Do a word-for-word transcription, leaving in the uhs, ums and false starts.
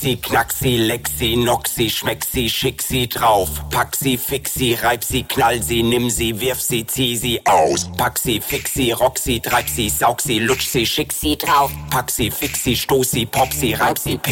sie, knack sie, leck sie, knock sie, schmeck sie, schick sie drauf. Pack sie, fix sie, reib sie, knall sie, nimm sie, wirf sie, zieh sie aus. Pack sie, fix sie, rock sie, treib sie, saug sie, lutsch sie, schick sie drauf. Pack sie, fix sie, stoß sie, pop sie, reib sie,